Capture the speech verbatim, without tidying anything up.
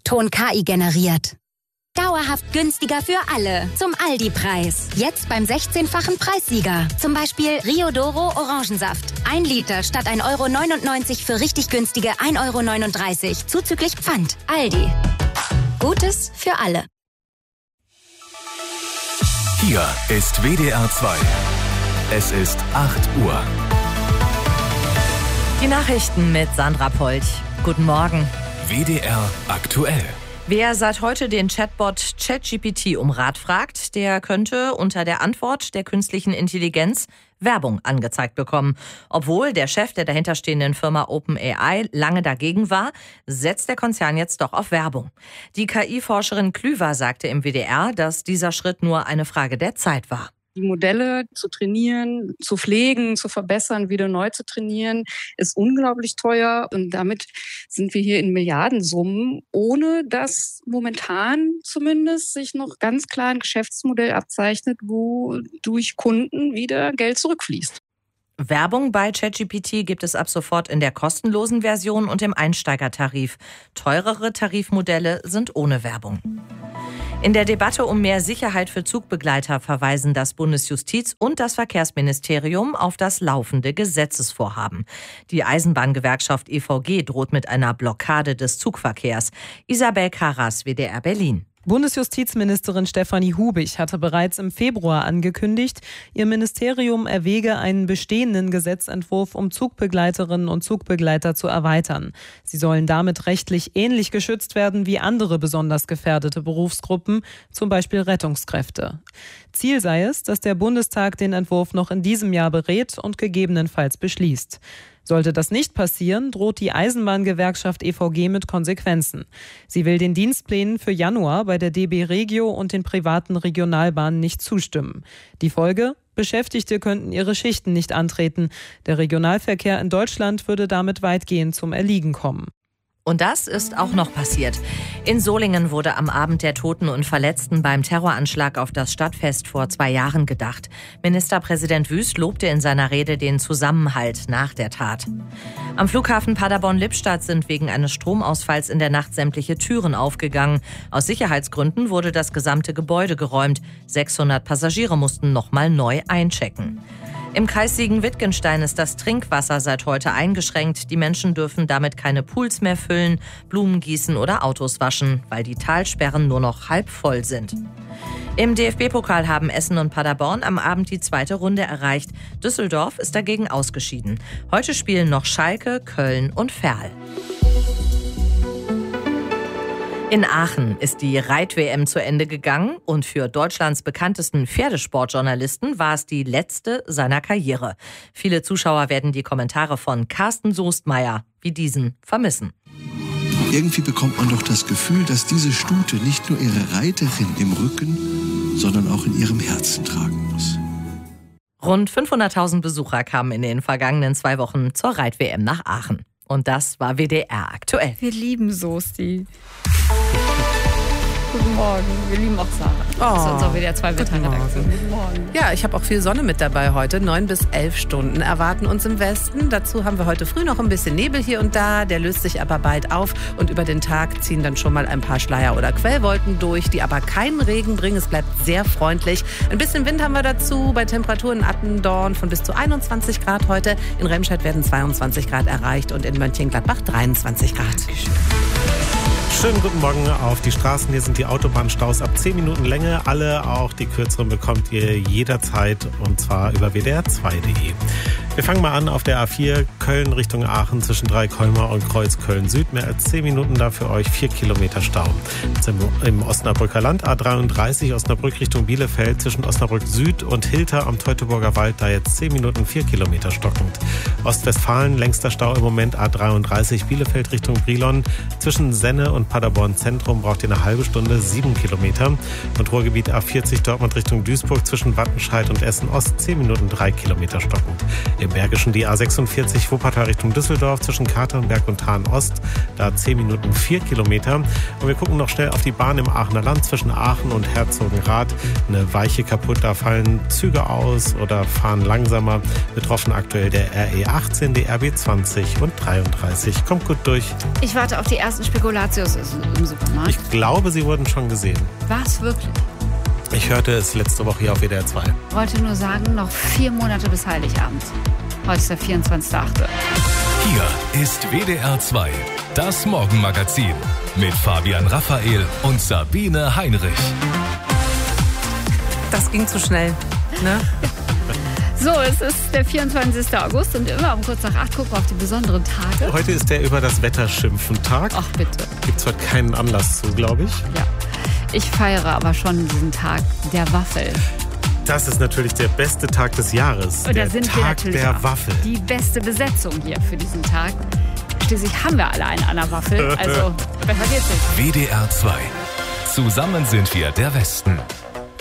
Ton K I generiert. Dauerhaft günstiger für alle. Zum Aldi-Preis. Jetzt beim sechzehnfachen Preissieger. Zum Beispiel Rio Doro Orangensaft. Ein Liter statt ein Euro neunundneunzig für richtig günstige ein Euro neununddreißig. Zuzüglich Pfand. Aldi. Gutes für alle. Hier ist W D R zwei. Es ist acht Uhr. Die Nachrichten mit Sandra Polch. Guten Morgen. W D R aktuell. Wer seit heute den Chatbot ChatGPT um Rat fragt, der könnte unter der Antwort der künstlichen Intelligenz Werbung angezeigt bekommen. Obwohl der Chef der dahinterstehenden Firma OpenAI lange dagegen war, setzt der Konzern jetzt doch auf Werbung. Die K I-Forscherin Klüver sagte im W D R, dass dieser Schritt nur eine Frage der Zeit war. Die Modelle zu trainieren, zu pflegen, zu verbessern, wieder neu zu trainieren, ist unglaublich teuer. Und damit sind wir hier in Milliardensummen, ohne dass momentan zumindest sich noch ganz klar ein Geschäftsmodell abzeichnet, wo durch Kunden wieder Geld zurückfließt. Werbung bei ChatGPT gibt es ab sofort in der kostenlosen Version und im Einsteigertarif. Teurere Tarifmodelle sind ohne Werbung. In der Debatte um mehr Sicherheit für Zugbegleiter verweisen das Bundesjustiz- und das Verkehrsministerium auf das laufende Gesetzesvorhaben. Die Eisenbahngewerkschaft E V G droht mit einer Blockade des Zugverkehrs. Isabel Karras, W D R Berlin. Bundesjustizministerin Stefanie Hubig hatte bereits im Februar angekündigt, ihr Ministerium erwäge einen bestehenden Gesetzentwurf, um Zugbegleiterinnen und Zugbegleiter zu erweitern. Sie sollen damit rechtlich ähnlich geschützt werden wie andere besonders gefährdete Berufsgruppen, zum Beispiel Rettungskräfte. Ziel sei es, dass der Bundestag den Entwurf noch in diesem Jahr berät und gegebenenfalls beschließt. Sollte das nicht passieren, droht die Eisenbahngewerkschaft E V G mit Konsequenzen. Sie will den Dienstplänen für Januar bei der D B Regio und den privaten Regionalbahnen nicht zustimmen. Die Folge? Beschäftigte könnten ihre Schichten nicht antreten. Der Regionalverkehr in Deutschland würde damit weitgehend zum Erliegen kommen. Und das ist auch noch passiert. In Solingen wurde am Abend der Toten und Verletzten beim Terroranschlag auf das Stadtfest vor zwei Jahren gedacht. Ministerpräsident Wüst lobte in seiner Rede den Zusammenhalt nach der Tat. Am Flughafen Paderborn-Lippstadt sind wegen eines Stromausfalls in der Nacht sämtliche Türen aufgegangen. Aus Sicherheitsgründen wurde das gesamte Gebäude geräumt. sechshundert Passagiere mussten nochmal neu einchecken. Im Kreis Siegen-Wittgenstein ist das Trinkwasser seit heute eingeschränkt. Die Menschen dürfen damit keine Pools mehr füllen, Blumen gießen oder Autos waschen, weil die Talsperren nur noch halb voll sind. Im D F B-Pokal haben Essen und Paderborn am Abend die zweite Runde erreicht. Düsseldorf ist dagegen ausgeschieden. Heute spielen noch Schalke, Köln und Verl. In Aachen ist die Reit-W M zu Ende gegangen und für Deutschlands bekanntesten Pferdesportjournalisten war es die letzte seiner Karriere. Viele Zuschauer werden die Kommentare von Carsten Soestmeier wie diesen vermissen. Irgendwie bekommt man doch das Gefühl, dass diese Stute nicht nur ihre Reiterin im Rücken, sondern auch in ihrem Herzen tragen muss. Rund fünfhunderttausend Besucher kamen in den vergangenen zwei Wochen zur Reit-W M nach Aachen. Und das war W D R aktuell. Wir lieben Soesti. Guten Morgen. Wir lieben auch Sarah. Oh. Das ist unsere W D R zwei Wetterredaktion. Guten Morgen. Ja, ich habe auch viel Sonne mit dabei heute. Neun bis elf Stunden erwarten uns im Westen. Dazu haben wir heute früh noch ein bisschen Nebel hier und da. Der löst sich aber bald auf. Und über den Tag ziehen dann schon mal ein paar Schleier- oder Quellwolken durch, die aber keinen Regen bringen. Es bleibt sehr freundlich. Ein bisschen Wind haben wir dazu. Bei Temperaturen in Attendorn von bis zu einundzwanzig Grad heute. In Remscheid werden zweiundzwanzig Grad erreicht und in Mönchengladbach dreiundzwanzig Grad. Schönen guten Morgen auf die Straßen. Hier sind die Autobahnstaus ab zehn Minuten Länge. Alle, auch die kürzeren, bekommt ihr jederzeit und zwar über w d r zwei punkt d e. Wir fangen mal an auf der A vier Köln Richtung Aachen zwischen Dreikolmer und Kreuz Köln-Süd. Mehr als zehn Minuten da für euch, vier Kilometer Stau. Im Osnabrücker Land A dreiunddreißig Osnabrück Richtung Bielefeld zwischen Osnabrück Süd und Hilter am Teutoburger Wald. Da jetzt zehn Minuten, vier Kilometer stockend. Ostwestfalen längster Stau im Moment A dreiunddreißig Bielefeld Richtung Brilon. Zwischen Senne und Paderborn Zentrum braucht ihr eine halbe Stunde, sieben Kilometer. Und Ruhrgebiet A vierzig Dortmund Richtung Duisburg zwischen Wattenscheid und Essen Ost zehn Minuten, drei Kilometer stockend. Im Bergischen die A sechsundvierzig Wuppertal Richtung Düsseldorf zwischen Katernberg und Hahn-Ost. Da zehn Minuten vier Kilometer. Und wir gucken noch schnell auf die Bahn im Aachener Land zwischen Aachen und Herzogenrath. Eine Weiche kaputt, da fallen Züge aus oder fahren langsamer. Betroffen aktuell der R E achtzehn, die R B zwanzig und dreiunddreißig. Kommt gut durch. Ich warte auf die ersten Spekulatius im Supermarkt. Ich glaube, sie wurden schon gesehen. Was, wirklich? Ich hörte es letzte Woche hier auf W D R zwei. Ich wollte nur sagen, noch vier Monate bis Heiligabend. Heute ist der vierundzwanzigster achte Hier ist W D R zwei, das Morgenmagazin mit Fabian Raphael und Sabine Heinrich. Das ging zu schnell, ne? So, es ist der vierundzwanzigster August und immer um kurz nach acht gucken wir auf die besonderen Tage. Heute ist der über das Wetter schimpfen Tag. Ach bitte. Gibt zwar keinen Anlass zu, glaube ich. Ja. Ich feiere aber schon diesen Tag der Waffel. Das ist natürlich der beste Tag des Jahres. Und da der sind Tag wir natürlich der auch Waffel. Die beste Besetzung hier für diesen Tag. Schließlich haben wir alle einen an der Waffel. Also besser geht's nicht. W D R zwei. Zusammen sind wir der Westen.